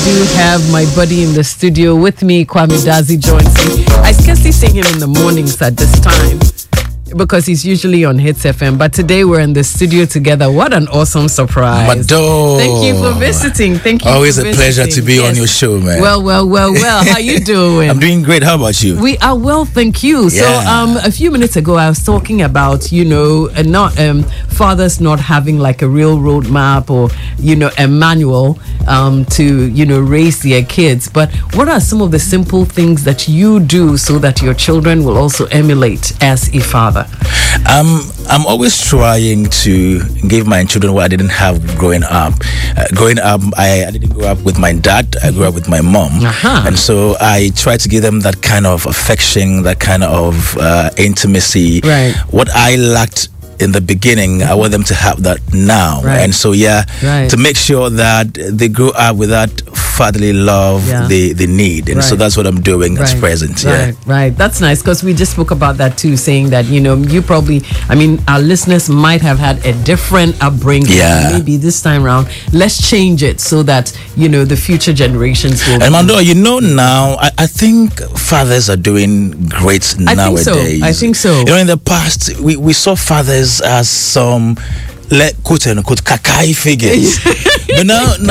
do have my buddy in the studio with me. Kwame Dazi joins me. I scarcely see him in the mornings at this time because he's usually on Hits FM. But today we're in the studio together. What an awesome surprise. Mado. Thank you for visiting. Thank you. Always for a visiting. pleasure to be on your show, man. Well. How you doing? I'm doing great. How about you? We are well, thank you. Yeah. So a few minutes ago I was talking about, fathers not having like a real roadmap or, a manual to, raise their kids. But what are some of the simple things that you do so that your children will also emulate as a father? I'm always trying to give my children what I didn't have growing up. I didn't grow up with my dad. I grew up with my mom. And so I try to give them that kind of affection, that kind of intimacy. Right. What I lacked in the beginning, I want them to have that now. Right. And so, to make sure that they grow up with that fatherly love they need. And so that's what I'm doing at present. Right. That's nice because we just spoke about that too, saying that, you probably, our listeners might have had a different upbringing. Yeah. Maybe this time around, let's change it so that, the future generations will. And Mando, now, I think fathers are doing great nowadays. I think so. In the past, we saw fathers as some quote unquote kakai figures. But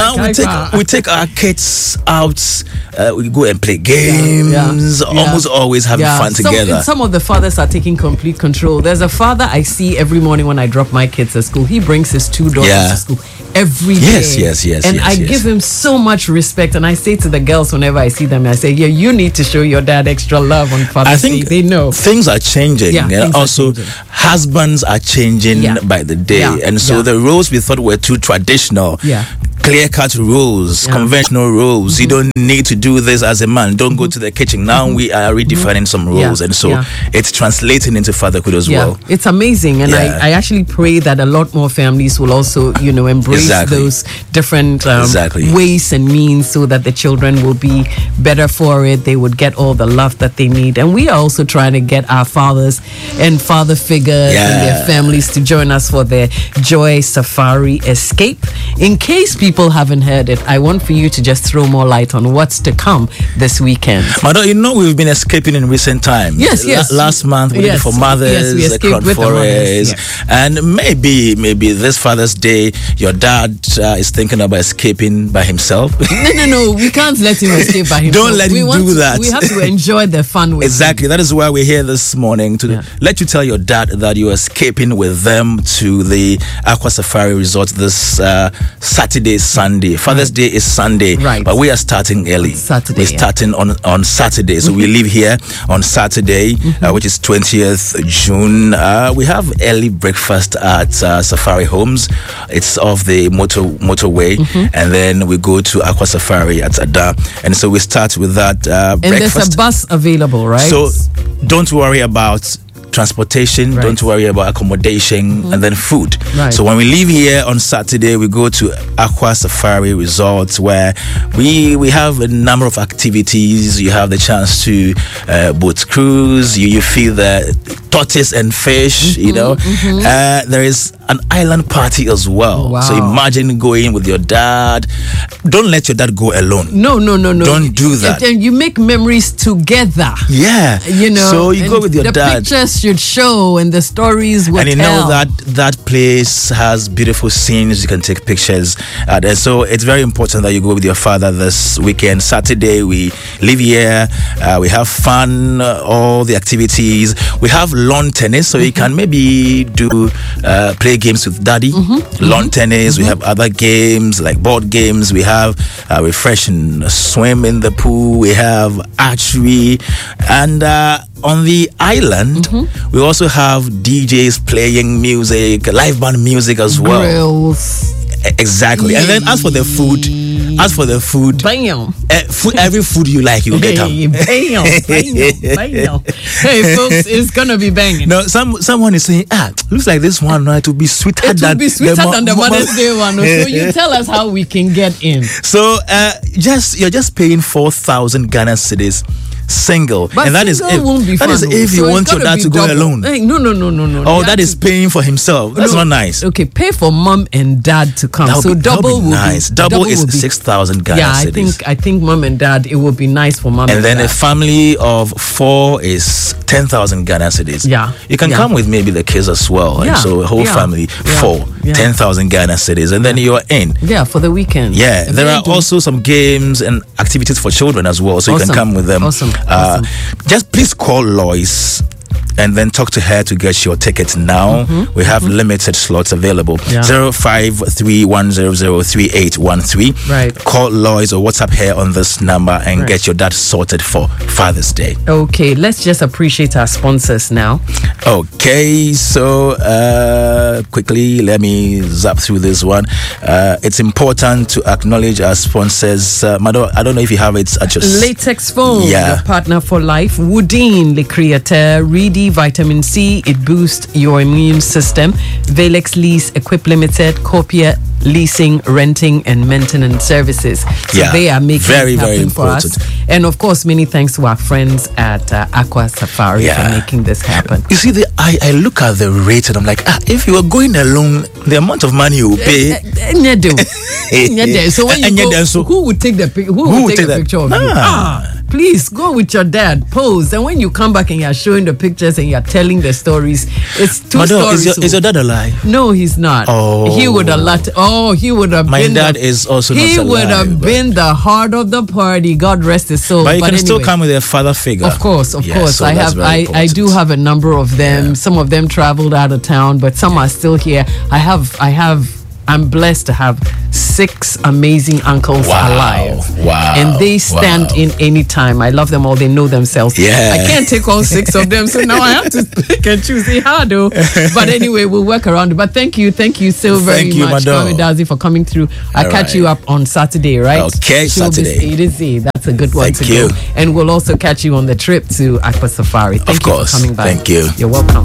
now we take our kids out, we go and play games, almost always having fun together. Some of the fathers are taking complete control. There's a father I see every morning when I drop my kids at school. He brings his two daughters to school every day. Yes. And I give him so much respect. And I say to the girls whenever I see them, I say, you need to show your dad extra love on Father's Day. They know. Things are changing. And also, husbands are changing by the day. And so the roles we thought were too traditional, clear-cut rules, conventional rules. You don't need to do this as a man. Don't go to the kitchen. Now we are redefining some rules. And so it's translating into fatherhood as well. It's amazing. And I actually pray that a lot more families will also, embrace those different ways and means so that the children will be better for it. They would get all the love that they need. And we are also trying to get our fathers and father figures and their families to join us for their Joy Safari Escape. In case people haven't heard it, I want for you to just throw more light on what's to come this weekend. Mado, we've been escaping in recent times. Yes. Last month we did it for mothers, we escaped with the mothers. And maybe this Father's Day, your dad is thinking about escaping by himself. No, we can't let him escape by himself. Don't let him do that. We have to enjoy the fun with him. That is why we're here this morning to let you tell your dad that you're escaping with them to the Aqua Safari Resort this Saturday, Sunday. Father's Day is Sunday, but we are starting early. We're starting on Saturday. So we leave here on Saturday, which is 20th June. We have early breakfast at Safari Homes. It's off the motorway. And then we go to Aqua Safari at Ada. And so we start with that breakfast. And there's a bus available, right? So don't worry about transportation, don't worry about accommodation, and then food. So when we leave here on Saturday, we go to Aqua Safari Resort where we have a number of activities. You have the chance to boat cruise, you feel the tortoise and fish, there is an island party as well. Wow. So imagine going with your dad. Don't let your dad go alone. No. Don't do that. And you make memories together. Yeah. So you go with your dad. The pictures should show and the stories will tell. And that place has beautiful scenes. You can take pictures. And so it's very important that you go with your father this weekend. Saturday, we live here. We have fun, all the activities. We have lawn tennis, so you can maybe play games with daddy. Lawn tennis. We have other games like board games. We have refreshing swim in the pool. We have archery. And on the island, we also have DJs playing music, live band music as well. Grills. Exactly. And then as for the food, bam. Every food you like, you get them. Bam. Hey folks, it's gonna be banging. No, someone is saying, looks like this one will be sweeter than the Mother's Day one. So you tell us how we can get in. So you're just paying 4,000 Ghana cedis single, but and that is if you want your dad to go alone. Hey, no. Oh, that is paying for himself. That's not nice. Okay, pay for mom and dad to come. So double will nice. be Double is 6,000 Ghana cedis. I think mom and dad, it would be nice for mom and dad. And then a family of 4 is 10,000 Ghana cedis. Yeah. You can come with maybe the kids as well. Yeah. And so a whole family, 4, 10,000 Ghana cedis. And then you're in. Yeah, for the weekend. Yeah. There are also some games and activities for children as well. So you can come with them. Awesome. Just please call Lois and then talk to her to get your tickets now. We have limited slots available. 0531003813. Right. Call Lois or WhatsApp her on this number and get your dad sorted for Father's Day. Okay, let's just appreciate our sponsors now. Okay, so quickly let me zap through this one. It's important to acknowledge our sponsors. Mado, I don't know if you have it at your Latex Foam, your partner for life. Woodine, Le Createur, Reedy Vitamin C, it boosts your immune system. Valex Lease Equip Limited, Copia Leasing, Renting and Maintenance Services. So they are making very, it happen very for us. And of course, many thanks to our friends at Aqua Safari for making this happen. You see, I look at the rate and I'm like, if you are going alone, the amount of money you will pay. So when you go, who would take the picture of you? Please go with your dad, pose, and when you come back and you're showing the pictures and you're telling the stories, it's two stories. Is your dad alive? No, he's not. He would have he would have been. My dad is also not alive. He would have been the heart of the party. God rest his soul. But you can still come with a father figure. Of course. So I do have a number of them. Yeah. Some of them traveled out of town, but some are still here. I'm blessed to have 6 amazing uncles alive. Wow. And they stand in any time. I love them all. They know themselves. Yeah. I can't take all 6 of them. So now I have to pick and choose. It's hard though. But anyway, we'll work around it. But thank you so very much, Kwame Dazi, for coming through. I'll catch you up on Saturday, right? Okay, Saturday. A-to-Z. That's a good one to go. And we'll also catch you on the trip to Aqua Safari. Thank you for coming by. Thank you. You're welcome.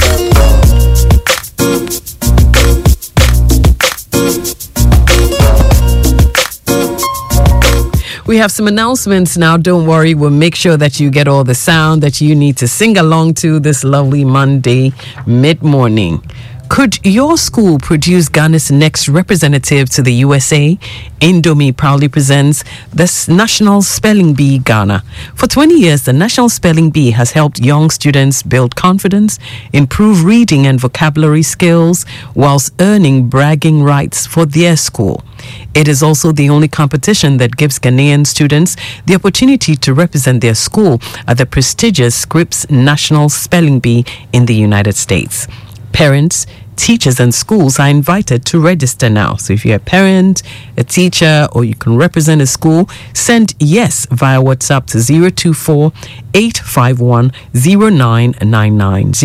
We have some announcements now. Don't worry. We'll make sure that you get all the sound that you need to sing along to this lovely Monday mid-morning. Could your school produce Ghana's next representative to the USA? Indomie proudly presents the National Spelling Bee Ghana. For 20 years, the National Spelling Bee has helped young students build confidence, improve reading and vocabulary skills, whilst earning bragging rights for their school. It is also the only competition that gives Ghanaian students the opportunity to represent their school at the prestigious Scripps National Spelling Bee in the United States. Parents, teachers and schools are invited to register now. So if you're a parent, a teacher, or you can represent a school, send yes via WhatsApp to 024-851-0999.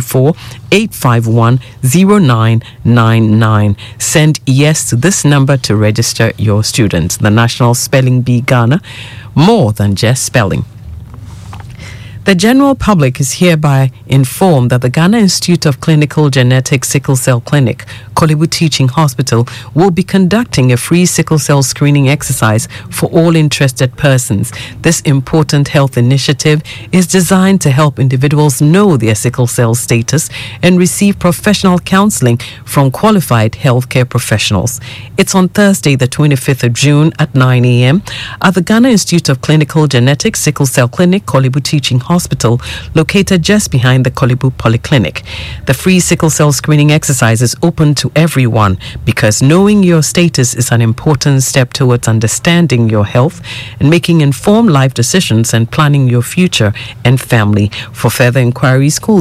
024-851-0999. Send yes to this number to register your students. The National Spelling Bee Ghana, more than just spelling. The general public is hereby informed that the Ghana Institute of Clinical Genetics Sickle Cell Clinic, Korle Bu Teaching Hospital, will be conducting a free sickle cell screening exercise for all interested persons. This important health initiative is designed to help individuals know their sickle cell status and receive professional counseling from qualified healthcare professionals. It's on Thursday, the 25th of June at 9 a.m. at the Ghana Institute of Clinical Genetics Sickle Cell Clinic, Korle Bu Teaching Hospital, located just behind the Korle Bu Polyclinic. The free sickle cell screening exercise is open to everyone because knowing your status is an important step towards understanding your health and making informed life decisions and planning your future and family. For further inquiries, call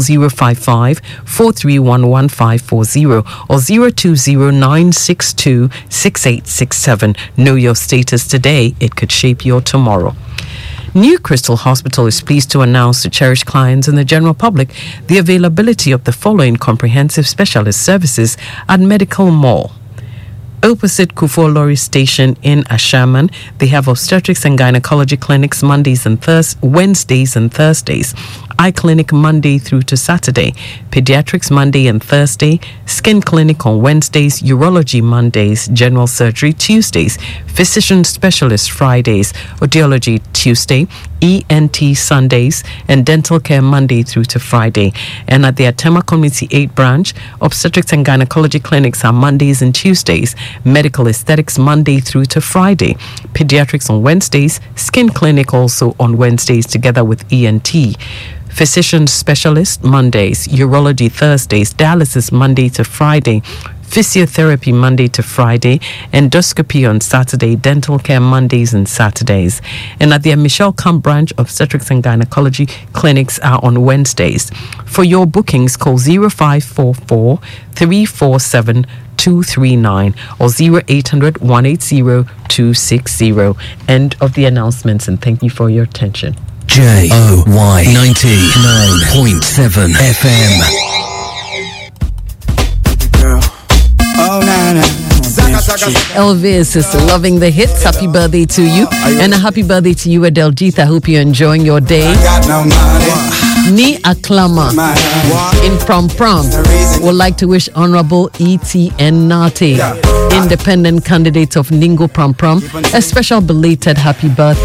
055-431-1540 or 020-962-6867. Know your status today. It could shape your tomorrow. New Crystal Hospital is pleased to announce to cherished clients and the general public the availability of the following comprehensive specialist services at Medical Mall. Opposite Kufuor Lorry Station in Ashaman, they have obstetrics and gynecology clinics Wednesdays and Thursdays. Eye clinic Monday through to Saturday, pediatrics Monday and Thursday, skin clinic on Wednesdays, urology Mondays, general surgery Tuesdays, physician specialist Fridays, audiology Tuesday, ENT Sundays, and dental care Monday through to Friday. And at the Atema Community 8 branch, obstetrics and gynecology clinics are Mondays and Tuesdays, medical aesthetics Monday through to Friday, pediatrics on Wednesdays, skin clinic also on Wednesdays together with ENT. Physician specialist Mondays, urology Thursdays, dialysis Monday to Friday, physiotherapy Monday to Friday, endoscopy on Saturday, dental care Mondays and Saturdays. And at the Michelle Camp branch, obstetrics and gynecology clinics are on Wednesdays. For your bookings, call 0544 347 239 or 0800 180 260. End of the announcements, and thank you for your attention. JOY 99.7 FM. Elvis is loving the hits. Happy birthday to you. And a happy birthday to you, Adeljith. I hope you're enjoying your day. Ni Aklama in Prom would like to wish Honorable E.T.N. Nate, independent candidate of Ningo Prom, a special belated happy birthday.